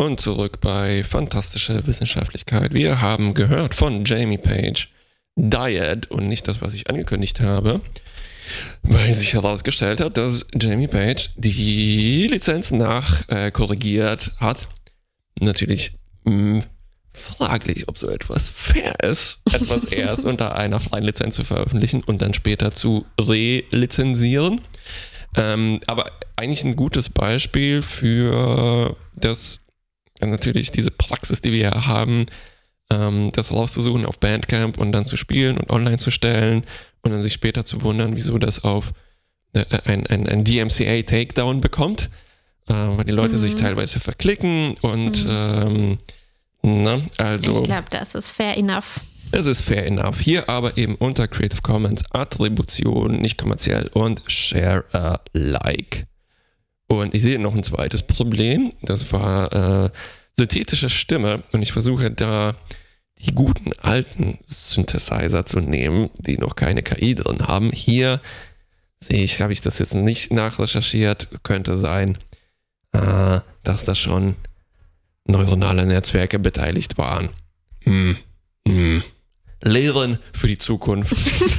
Und zurück bei Fantastische Wissenschaftlichkeit. Wir haben gehört von Jamie Page Diet und nicht das, was ich angekündigt habe, weil sich herausgestellt hat, dass Jamie Page die Lizenz korrigiert hat. Natürlich fraglich, ob so etwas fair ist, etwas erst unter einer freien Lizenz zu veröffentlichen und dann später zu relizenzieren. Aber eigentlich ein gutes Beispiel für das, natürlich diese Praxis, die wir ja haben, das rauszusuchen auf Bandcamp und dann zu spielen und online zu stellen und dann sich später zu wundern, wieso das auf ein DMCA-Takedown bekommt, weil die Leute sich teilweise verklicken und also... Ich glaube, das ist fair enough. Es ist fair enough. Hier aber eben unter Creative Commons Attribution, nicht kommerziell und Share Alike. Und ich sehe noch ein zweites Problem. Das war synthetische Stimme. Und ich versuche da die guten alten Synthesizer zu nehmen, die noch keine KI drin haben. Hier habe ich das jetzt nicht nachrecherchiert. Könnte sein, dass da schon neuronale Netzwerke beteiligt waren. Lehren für die Zukunft.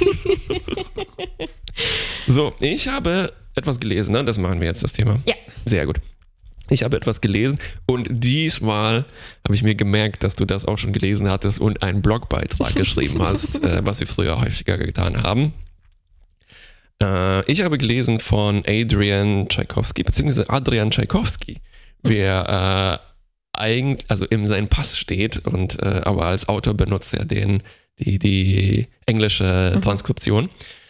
So, ich habe etwas gelesen, ne? Das machen wir jetzt, das Thema. Ja. Sehr gut. Ich habe etwas gelesen und diesmal habe ich mir gemerkt, dass du das auch schon gelesen hattest und einen Blogbeitrag geschrieben hast, was wir früher häufiger getan haben. Ich habe gelesen von Adrian Tchaikovsky, beziehungsweise Adrian Tchaikovsky, wer eigentlich, also in seinem Pass steht und aber als Autor benutzt er die englische Transkription.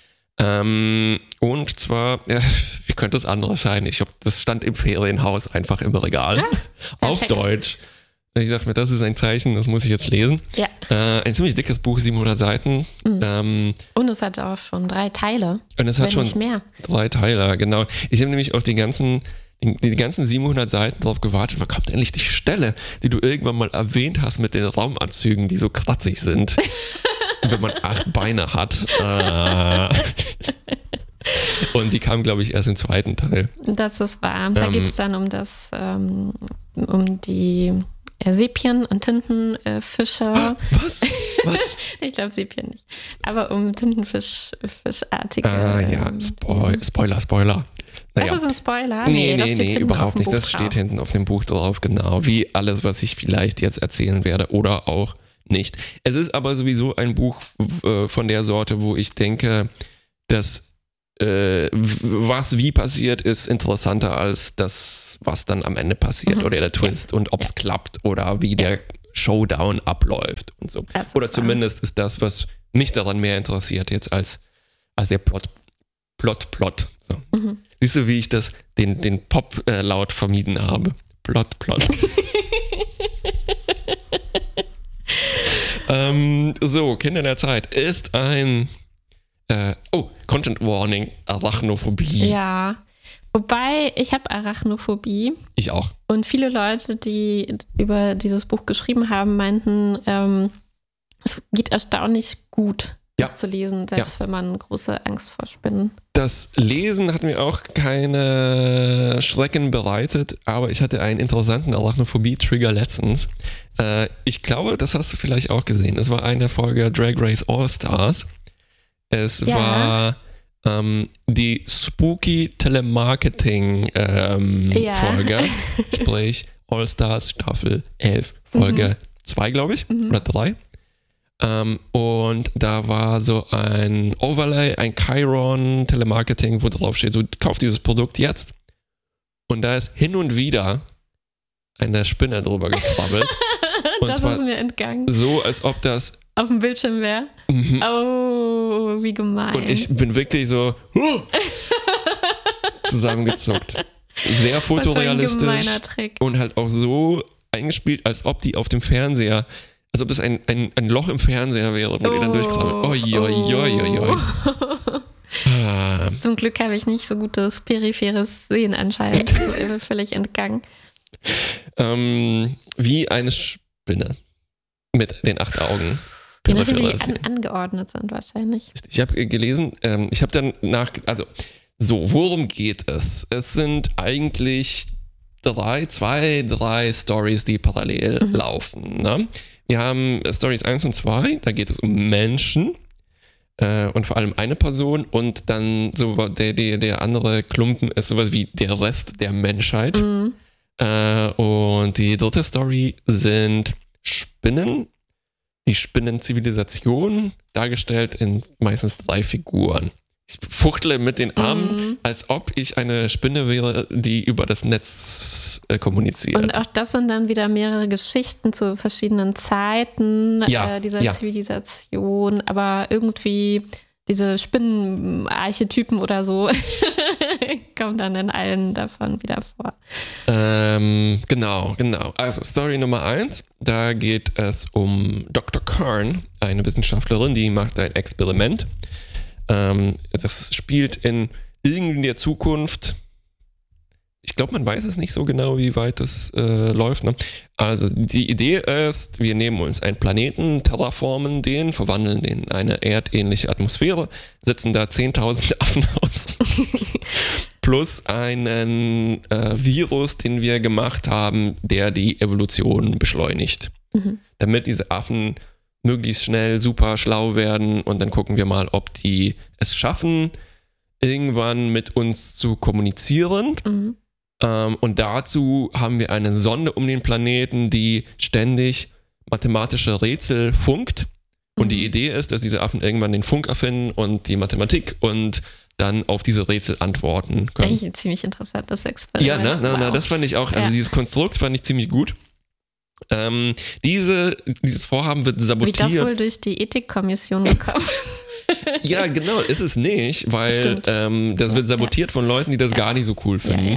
Und zwar, wie könnte es anderes sein? Das stand im Ferienhaus einfach im Regal auf Deutsch. Und ich dachte mir, das ist ein Zeichen, das muss ich jetzt lesen. Ja. Ein ziemlich dickes Buch, 700 Seiten. Und es hat auch schon 3 Teile. Und es hat schon nicht mehr. 3 Teile, genau. Ich habe nämlich auch die ganzen 700 Seiten drauf gewartet, wann kommt endlich die Stelle, die du irgendwann mal erwähnt hast mit den Raumanzügen, die so kratzig sind, wenn man 8 Beine hat. Und die kam, glaube ich, erst im 2. Teil. Das ist wahr. Da geht es dann um die Sepien- und Tintenfische. Was? Ich glaube Sepien nicht. Aber um Tintenfischartige. Ja, Spoiler. Naja. Das ist ein Spoiler? Nee, das steht hinten überhaupt auf dem nicht. Buch Das drauf. steht hinten auf dem Buch drauf, genau. Wie alles, was ich vielleicht jetzt erzählen werde oder auch nicht. Es ist aber sowieso ein Buch von der Sorte, wo ich denke, dass was wie passiert, ist interessanter als das, was dann am Ende passiert oder der Twist und ob es klappt oder wie der Showdown abläuft und so. Oder zumindest ist das, was mich daran mehr interessiert jetzt als der Plot. So. Siehst du, wie ich den Pop-Laut vermieden habe? Plot. So, Kinder der Zeit ist ein Content Warning, Arachnophobie. Ja, wobei ich habe Arachnophobie. Ich auch. Und viele Leute, die über dieses Buch geschrieben haben, meinten, es geht erstaunlich gut, das zu lesen, selbst wenn man große Angst vor Spinnen. Das Lesen hat mir auch keine Schrecken bereitet, aber ich hatte einen interessanten Arachnophobie-Trigger letztens. Ich glaube, das hast du vielleicht auch gesehen. Es war eine Folge Drag Race All Stars. Es war die Spooky Telemarketing Folge, sprich All Stars Staffel 11, Folge 2, glaube ich, oder 3. Und da war so ein Overlay, ein Chiron Telemarketing, wo drauf steht, so kauf dieses Produkt jetzt. Und da ist hin und wieder eine Spinne drüber gekrabbelt. Und das ist mir entgangen. So, als ob das auf dem Bildschirm wäre. Oh, wie gemein. Und ich bin wirklich so zusammengezuckt. Sehr fotorealistisch. Was für ein gemeiner Trick. Und halt auch so eingespielt, als ob die auf dem Fernseher, als ob das ein Loch im Fernseher wäre, wo die dann durchkrabbeln. Zum Glück habe ich nicht so gutes peripheres Sehen anscheinend. Völlig entgangen. Wie eine Spinne mit den 8 Augen. Je nachdem, wie die angeordnet sind wahrscheinlich. Ich habe gelesen, ich habe dann worum geht es? Es sind eigentlich drei Stories, die parallel laufen. Ne? Wir haben Stories 1 und 2, da geht es um Menschen und vor allem eine Person und dann so der andere Klumpen ist sowas wie der Rest der Menschheit. Und die dritte Story sind Spinnen, die Spinnenzivilisation, dargestellt in meistens 3 Figuren. Ich fuchtle mit den Armen, als ob ich eine Spinne wäre, die über das Netz kommuniziert. Und auch das sind dann wieder mehrere Geschichten zu verschiedenen Zeiten dieser Zivilisation, aber irgendwie diese Spinnenarchetypen oder so kommen dann in allen davon wieder vor. Genau. Also Story Nummer 1, da geht es um Dr. Kern, eine Wissenschaftlerin, die macht ein Experiment. Das spielt in irgendwie der Zukunft. Ich glaube, man weiß es nicht so genau, wie weit das läuft. Ne? Also die Idee ist, wir nehmen uns einen Planeten, terraformen den, verwandeln den in eine erdähnliche Atmosphäre, setzen da 10.000 Affen aus. Plus einen Virus, den wir gemacht haben, der die Evolution beschleunigt. Damit diese Affen möglichst schnell super schlau werden und dann gucken wir mal, ob die es schaffen, irgendwann mit uns zu kommunizieren. Und dazu haben wir eine Sonde um den Planeten, die ständig mathematische Rätsel funkt. Und die Idee ist, dass diese Affen irgendwann den Funk erfinden und die Mathematik und dann auf diese Rätsel antworten können. Eigentlich ein ziemlich interessantes Experiment. Ja, wow. Das fand ich auch, also dieses Konstrukt fand ich ziemlich gut. Dieses Vorhaben wird sabotiert. Wie das wohl durch die Ethikkommission gekommen ist. Ja, genau, ist es nicht, weil das wird sabotiert von Leuten, die das gar nicht so cool finden.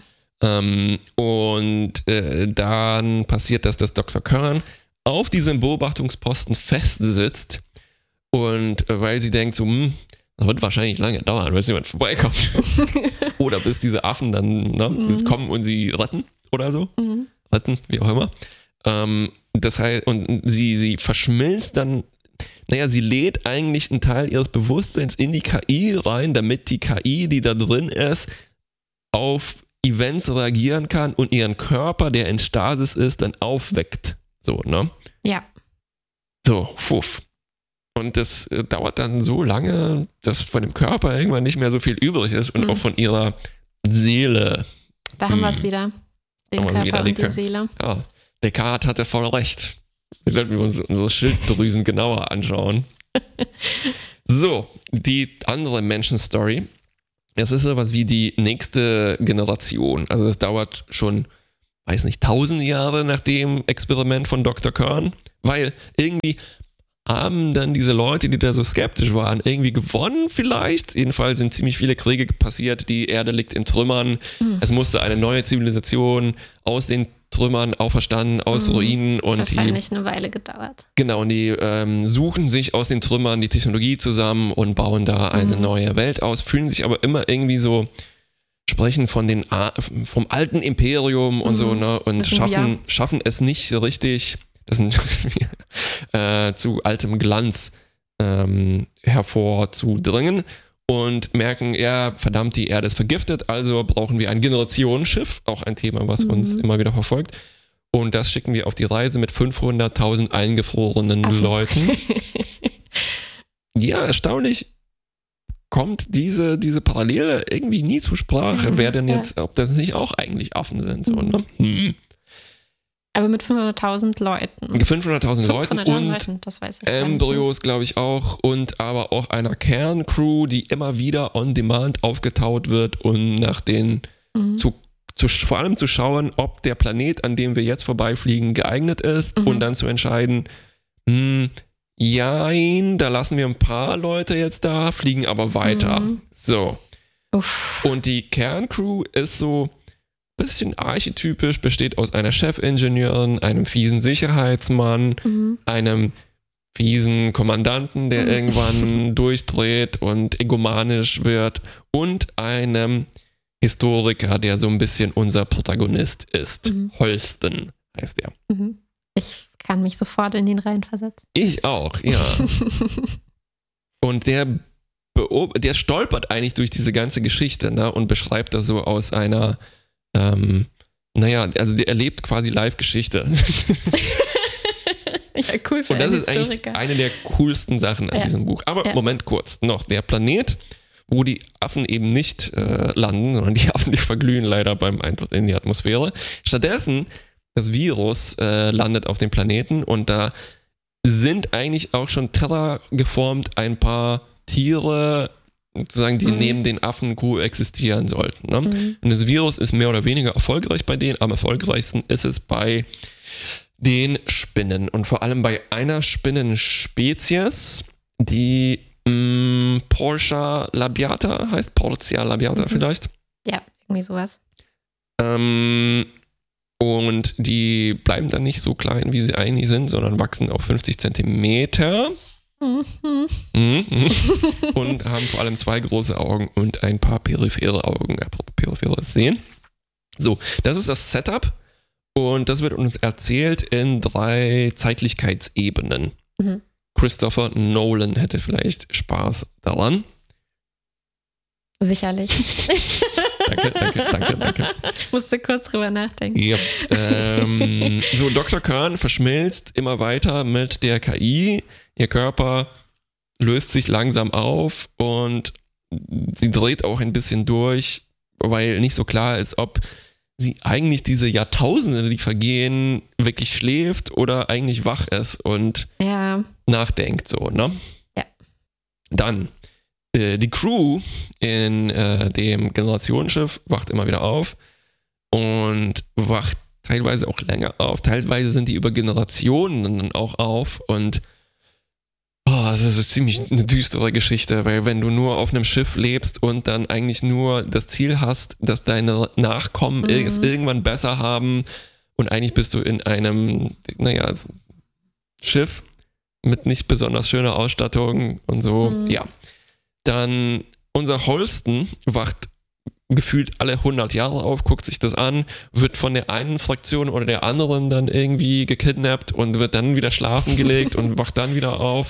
Und dann passiert das, dass Dr. Kern auf diesem Beobachtungsposten festsitzt und weil sie denkt, so, das wird wahrscheinlich lange dauern, bis jemand vorbeikommt. Oder bis diese Affen dann kommen und sie retten oder so. Retten, wie auch immer. Das heißt, und sie verschmilzt dann, sie lädt eigentlich einen Teil ihres Bewusstseins in die KI rein, damit die KI, die da drin ist, auf Events reagieren kann und ihren Körper, der in Stasis ist, dann aufweckt. So, ne? Ja. So, fuff. Und das dauert dann so lange, dass von dem Körper irgendwann nicht mehr so viel übrig ist und auch von ihrer Seele. Da haben wir es wieder. Den Körper und die Seele. Ja, Descartes hatte voll recht. Wir sollten uns unsere Schilddrüsen genauer anschauen. So, die andere Menschenstory. Das ist sowas wie die nächste Generation. Also es dauert schon, 1000 Jahre nach dem Experiment von Dr. Kern, weil irgendwie haben dann diese Leute, die da so skeptisch waren, irgendwie gewonnen vielleicht. Jedenfalls sind ziemlich viele Kriege passiert, die Erde liegt in Trümmern. Es musste eine neue Zivilisation aus den Trümmern auferstanden, aus Ruinen. Und wahrscheinlich eine Weile gedauert. Genau, und die suchen sich aus den Trümmern die Technologie zusammen und bauen da eine neue Welt aus, fühlen sich aber immer irgendwie so, sprechen von vom alten Imperium und so, ne? Und schaffen es nicht richtig, das sind zu altem Glanz hervorzudringen und merken, ja, verdammt, die Erde ist vergiftet, also brauchen wir ein Generationenschiff, auch ein Thema, was uns immer wieder verfolgt. Und das schicken wir auf die Reise mit 500.000 eingefrorenen Leuten. Ja, erstaunlich kommt diese Parallele irgendwie nie zur Sprache, wer denn jetzt, ob das nicht auch eigentlich Affen sind. So, ne? Aber mit 500.000 Leuten. 500.000 Leuten und das weiß ich Embryos, glaube ich auch, und aber auch einer Kerncrew, die immer wieder on demand aufgetaut wird, um nach den vor allem zu schauen, ob der Planet, an dem wir jetzt vorbeifliegen, geeignet ist und dann zu entscheiden, da lassen wir ein paar Leute jetzt da, fliegen aber weiter. So. Uff. Und die Kerncrew ist so bisschen archetypisch, besteht aus einer Chefingenieurin, einem fiesen Sicherheitsmann, einem fiesen Kommandanten, der irgendwann durchdreht und egomanisch wird und einem Historiker, der so ein bisschen unser Protagonist ist. Holston heißt er. Ich kann mich sofort in den reinversetzen. Ich auch, ja. Und der stolpert eigentlich durch diese ganze Geschichte, ne, und beschreibt das so aus einer naja, also der erlebt quasi Live-Geschichte. Ja, cool. Und das ist eigentlich eine der coolsten Sachen an diesem Buch. Aber Moment kurz, noch der Planet, wo die Affen eben nicht landen, sondern die Affen, die verglühen leider beim Eintritt in die Atmosphäre. Stattdessen, das Virus landet auf dem Planeten und da sind eigentlich auch schon terraformt ein paar Tiere, sozusagen, die neben den Affen koexistieren sollten. Ne? Und das Virus ist mehr oder weniger erfolgreich bei denen, am erfolgreichsten ist es bei den Spinnen und vor allem bei einer Spinnenspezies, die Portia labiata heißt, Portia labiata vielleicht. Ja, irgendwie sowas. Und die bleiben dann nicht so klein, wie sie eigentlich sind, sondern wachsen auf 50 Zentimeter. Und haben vor allem 2 große Augen und ein paar periphere Augen, peripheres Sehen. So, das ist das Setup und das wird uns erzählt in 3 Zeitlichkeitsebenen. Christopher Nolan hätte vielleicht Spaß daran. Sicherlich. Danke. Ich musste kurz drüber nachdenken. Yep. So, Dr. Kern verschmilzt immer weiter mit der KI. Ihr Körper löst sich langsam auf und sie dreht auch ein bisschen durch, weil nicht so klar ist, ob sie eigentlich diese Jahrtausende, die vergehen, wirklich schläft oder eigentlich wach ist und nachdenkt so, ne? Ja. Dann die Crew in dem Generationsschiff wacht immer wieder auf und wacht teilweise auch länger auf. Teilweise sind die über Generationen dann auch auf und das ist ziemlich eine düstere Geschichte, weil wenn du nur auf einem Schiff lebst und dann eigentlich nur das Ziel hast, dass deine Nachkommen es irgendwann besser haben und eigentlich bist du in einem, Schiff mit nicht besonders schöner Ausstattung und so, dann unser Holston wacht gefühlt alle 100 Jahre auf, guckt sich das an, wird von der einen Fraktion oder der anderen dann irgendwie gekidnappt und wird dann wieder schlafen gelegt und wacht dann wieder auf.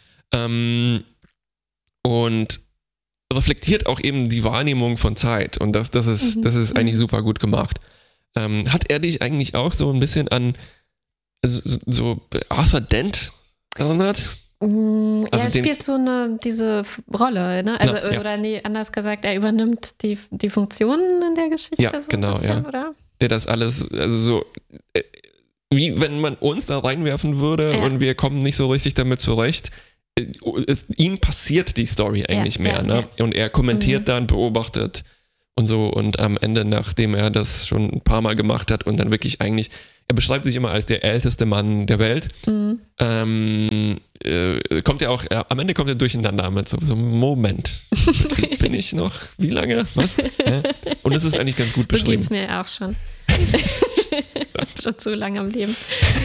Und reflektiert auch eben die Wahrnehmung von Zeit. Und das ist eigentlich super gut gemacht. Hat er dich eigentlich auch so ein bisschen an so Arthur Dent erinnert? Also er spielt so diese Rolle, ne? Also, oder nee, anders gesagt, er übernimmt die Funktionen in der Geschichte. Ja, so genau, bisschen, oder? Der das alles, also so, wie wenn man uns da reinwerfen würde und wir kommen nicht so richtig damit zurecht. Ihm passiert die Story eigentlich mehr, ne? Und er kommentiert dann, beobachtet und so und am Ende, nachdem er das schon ein paar Mal gemacht hat und dann wirklich eigentlich, er beschreibt sich immer als der älteste Mann der Welt, kommt er auch, am Ende kommt er durcheinander mit so einem Moment. Bin ich noch, wie lange, was? Und es ist eigentlich ganz gut beschrieben. So geht's mir auch schon. Schon zu lange am Leben.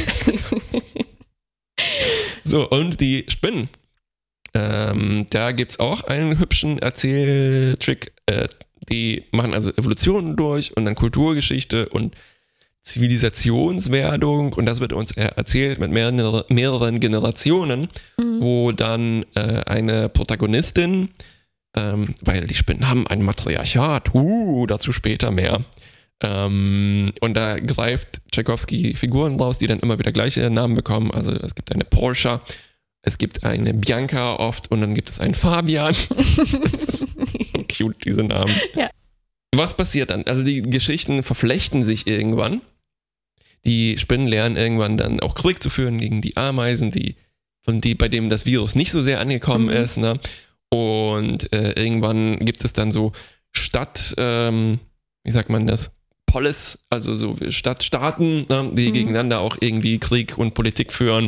So, und die Spinnen. Da gibt es auch einen hübschen Erzähltrick. Die machen also Evolution durch und dann Kulturgeschichte und Zivilisationswerdung und das wird uns erzählt mit mehreren Generationen, wo dann eine Protagonistin, weil die Spinnen haben ein Matriarchat, dazu später mehr. Und da greift Tchaikovsky Figuren raus, die dann immer wieder gleiche Namen bekommen. Also es gibt eine Portia, es gibt eine Bianca oft und dann gibt es einen Fabian. Das ist so cute, diese Namen. Ja. Was passiert dann? Also die Geschichten verflechten sich irgendwann. Die Spinnen lernen irgendwann dann auch Krieg zu führen gegen die Ameisen, bei denen das Virus nicht so sehr angekommen ist. Ne? Und irgendwann gibt es dann so wie sagt man das? Polis, also so Stadtstaaten, ne? Die gegeneinander auch irgendwie Krieg und Politik führen.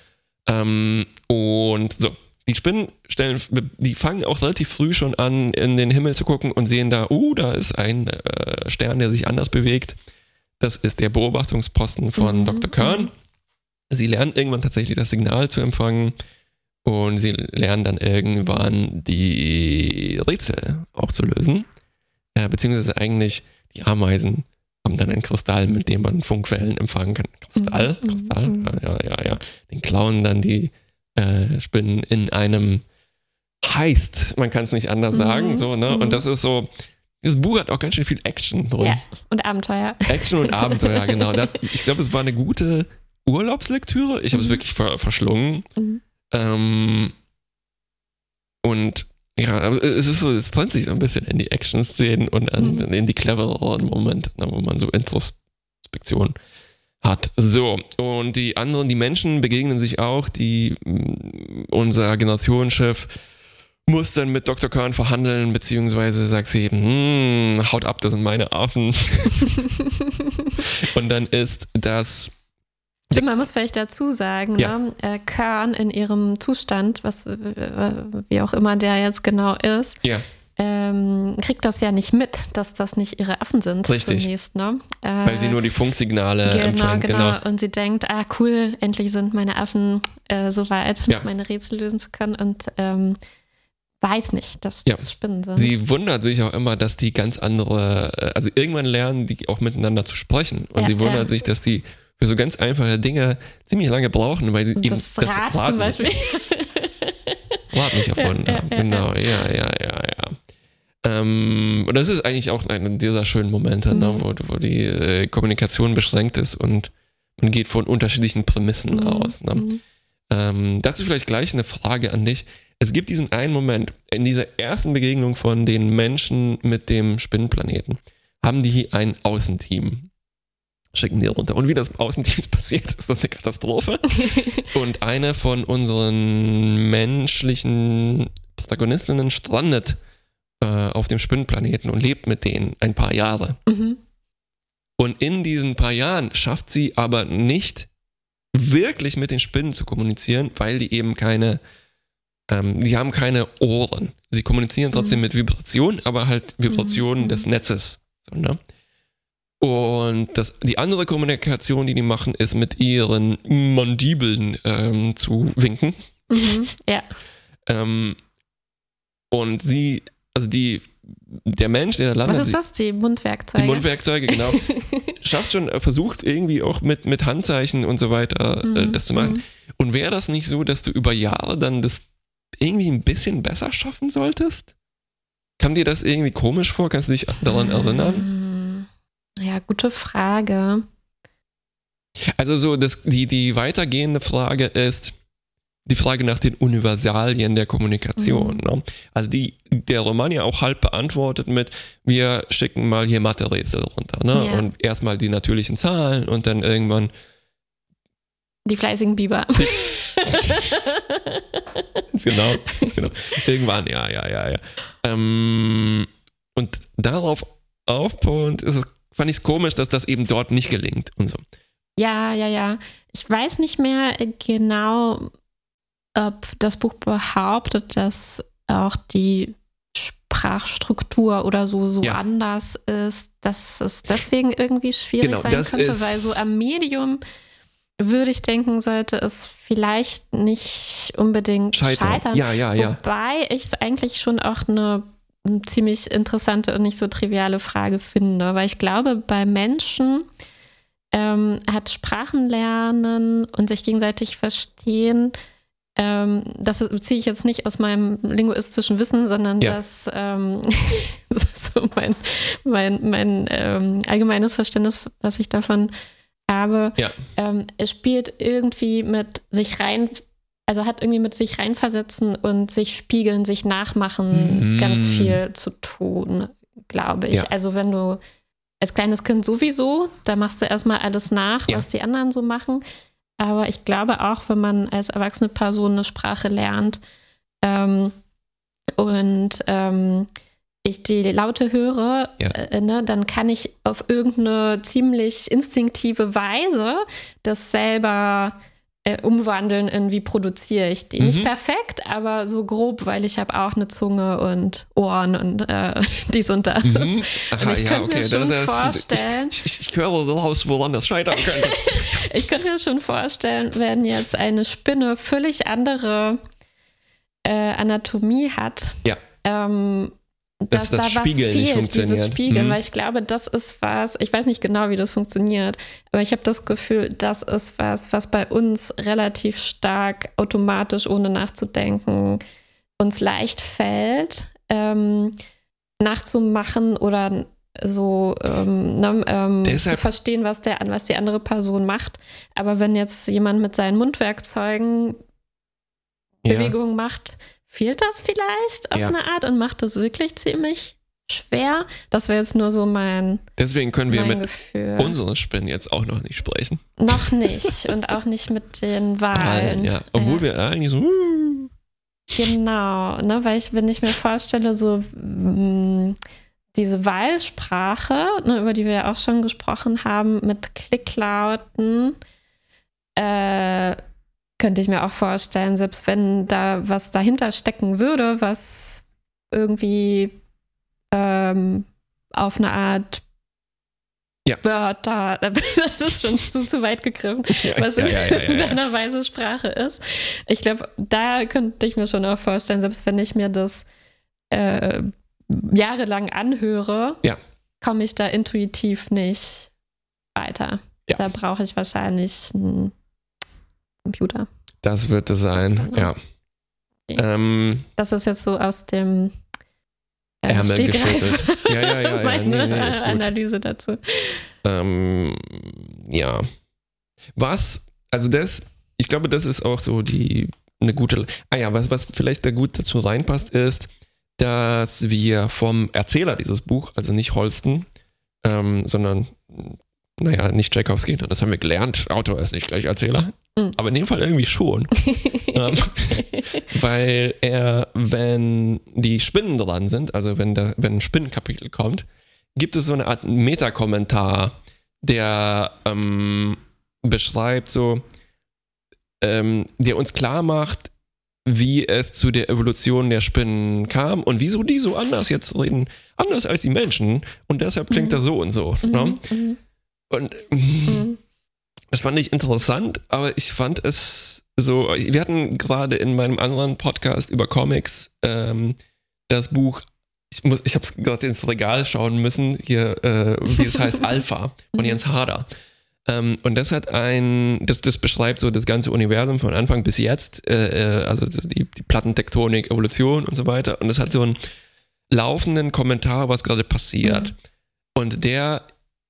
Und so, die Spinnen die fangen auch relativ früh schon an, in den Himmel zu gucken und sehen da ist ein Stern, der sich anders bewegt. Das ist der Beobachtungsposten von Dr. Kern. Sie lernen irgendwann tatsächlich das Signal zu empfangen und sie lernen dann irgendwann die Rätsel auch zu lösen. Beziehungsweise eigentlich die Ameisen haben dann einen Kristall, mit dem man Funkwellen empfangen kann. Kristall? Ja. Den klauen dann die Spinnen in einem Heist, man kann es nicht anders sagen. So, ne? Und das ist so, Dieses Buch hat auch ganz schön viel Action drin. Ja, und Abenteuer. Action und Abenteuer, genau. Ich glaube, es war eine gute Urlaubslektüre. Ich habe es wirklich verschlungen. Und ja, aber es ist so, es trennt sich so ein bisschen in die Action-Szenen und in die clevereren Momente, wo man so Introspektion hat. So, und die Menschen begegnen sich auch, unser Generationschef muss dann mit Dr. Khan verhandeln, beziehungsweise sagt sie eben, haut ab, das sind meine Affen. Und dann ist das... Stimmt, man muss vielleicht dazu sagen, ne? Khan in ihrem Zustand, wie auch immer der jetzt genau ist, kriegt das ja nicht mit, dass das nicht ihre Affen sind. Richtig. Zunächst, ne? Weil sie nur die Funksignale empfängt. Genau. Und sie denkt, cool, endlich sind meine Affen so weit, meine Rätsel lösen zu können und weiß nicht, dass das Spinnen sind. Sie wundert sich auch immer, dass die ganz andere, also irgendwann lernen die auch miteinander zu sprechen. Und sie wundert sich, dass die für so ganz einfache Dinge ziemlich lange brauchen, weil sie eben das Rad zum Beispiel Rad nicht erfunden haben. Genau, ja. Und das ist eigentlich auch einer dieser schönen Momente, wo die Kommunikation beschränkt ist und man geht von unterschiedlichen Prämissen aus. Ne? Dazu vielleicht gleich eine Frage an dich. Es gibt diesen einen Moment, in dieser ersten Begegnung von den Menschen mit dem Spinnenplaneten, haben die ein Außenteam. Schicken die runter. Und wie das Außenteams passiert, ist das eine Katastrophe. Und eine von unseren menschlichen Protagonistinnen strandet auf dem Spinnenplaneten und lebt mit denen ein paar Jahre. Und in diesen paar Jahren schafft sie aber nicht wirklich mit den Spinnen zu kommunizieren, weil die eben die haben keine Ohren. Sie kommunizieren trotzdem mit Vibrationen, aber halt Vibrationen des Netzes. So, ne? Und die andere Kommunikation, die machen, ist mit ihren Mandibeln zu winken. Ja. Und der Mensch, der da landet... Was ist das? Die Mundwerkzeuge? Die Mundwerkzeuge, genau. Versucht irgendwie auch mit Handzeichen und so weiter das zu machen. Und wäre das nicht so, dass du über Jahre dann das irgendwie ein bisschen besser schaffen solltest? Kam dir das irgendwie komisch vor? Kannst du dich daran erinnern? Ja, gute Frage. Also so, die weitergehende Frage ist die Frage nach den Universalien der Kommunikation. Ne? Also der Roman ja auch halb beantwortet mit, wir schicken mal hier Mathe-Rätsel runter. Ne? Ja. Und erstmal die natürlichen Zahlen und dann irgendwann die fleißigen Biber. Genau. Irgendwann, ja. Und darauf aufbauend fand ich es komisch, dass das eben dort nicht gelingt und so. Ja. Ich weiß nicht mehr genau, ob das Buch behauptet, dass auch die Sprachstruktur oder so anders ist, dass es deswegen irgendwie schwierig sein könnte, weil so am Medium würde ich denken, sollte es vielleicht nicht unbedingt scheitern. Ja. Wobei ich es eigentlich schon auch eine ziemlich interessante und nicht so triviale Frage finde, weil ich glaube, bei Menschen hat Sprachenlernen und sich gegenseitig verstehen, das ziehe ich jetzt nicht aus meinem linguistischen Wissen, sondern das ist so mein allgemeines Verständnis, was ich davon habe. Ja. Es spielt irgendwie mit sich hat irgendwie mit sich reinversetzen und sich spiegeln, sich nachmachen ganz viel zu tun, glaube ich. Ja. Also wenn du als kleines Kind sowieso, da machst du erstmal alles nach, was die anderen so machen. Aber ich glaube auch, wenn man als erwachsene Person eine Sprache lernt ich die Laute höre, dann kann ich auf irgendeine ziemlich instinktive Weise das selber umwandeln in wie produziere ich die. Nicht perfekt, aber so grob, weil ich habe auch eine Zunge und Ohren und dies und das. Aha, und ich könnte mir schon vorstellen... Ich höre raus, woran das scheitern könnte. Ich könnte mir schon vorstellen, wenn jetzt eine Spinne völlig andere Anatomie hat, dass da was fehlt, dieses Spiegeln, weil ich glaube, das ist was, ich weiß nicht genau, wie das funktioniert, aber ich habe das Gefühl, das ist was bei uns relativ stark automatisch, ohne nachzudenken, uns leicht fällt, nachzumachen oder so zu verstehen, was die andere Person macht. Aber wenn jetzt jemand mit seinen Mundwerkzeugen Bewegungen macht, fehlt das vielleicht auf eine Art und macht das wirklich ziemlich schwer. Das wäre jetzt nur so Deswegen können wir mit Gefühl. Unseren Spinnen jetzt auch noch nicht sprechen. Noch nicht. Und auch nicht mit den Walen. Ja. Obwohl wir eigentlich so... Genau, ne, weil wenn ich mir vorstelle, so diese Wahlsprache, ne, über die wir ja auch schon gesprochen haben, mit Klicklauten, könnte ich mir auch vorstellen, selbst wenn da was dahinter stecken würde, was irgendwie auf eine Art Wörter, das ist schon zu weit gegriffen, was in deiner Weise Sprache ist. Ich glaube, da könnte ich mir schon auch vorstellen, selbst wenn ich mir das jahrelang anhöre, komme ich da intuitiv nicht weiter. Ja. Da brauche ich wahrscheinlich einen Computer. Das wird es sein, ja. Okay. Das ist jetzt so aus dem Ärmel geschüttelt. Ja. Meine ist gut. Analyse dazu. Ja. Ich glaube, das ist auch so eine gute, was vielleicht da gut dazu reinpasst, ist, dass wir vom Erzähler dieses Buch, also nicht Holsten, sondern, nicht Tchaikovsky, das haben wir gelernt, Autor ist nicht gleich Erzähler, aber in dem Fall irgendwie schon. Weil wenn die Spinnen dran sind, also wenn ein Spinnenkapitel kommt, gibt es so eine Art Metakommentar, der beschreibt der uns klar macht, wie es zu der Evolution der Spinnen kam und wieso die so anders jetzt reden, anders als die Menschen und deshalb klingt das so und so. Ne? Und das fand ich interessant, aber ich fand es so, wir hatten gerade in meinem anderen Podcast über Comics das Buch, ich habe es gerade ins Regal schauen müssen, hier, wie es heißt, Alpha von Jens Harder. Und das hat das beschreibt so das ganze Universum von Anfang bis jetzt, also die Plattentektonik, Evolution und so weiter. Und das hat so einen laufenden Kommentar, was gerade passiert. Und der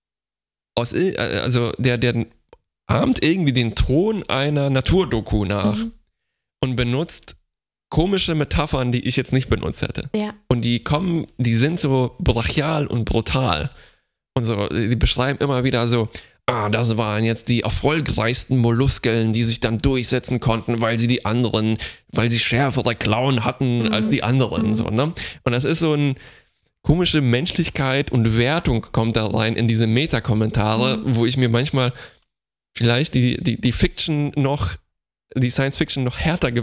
ahmt irgendwie den Ton einer Naturdoku nach und benutzt komische Metaphern, die ich jetzt nicht benutzt hätte. Ja. Und die sind so brachial und brutal. Und so, die beschreiben immer wieder so, das waren jetzt die erfolgreichsten Molluskeln, die sich dann durchsetzen konnten, weil sie schärfere Klauen hatten als die anderen. So, ne? Und das ist so eine komische Menschlichkeit und Wertung kommt da rein in diese Meta-Kommentare, wo ich mir manchmal vielleicht die Fiction noch, die Science-Fiction noch härter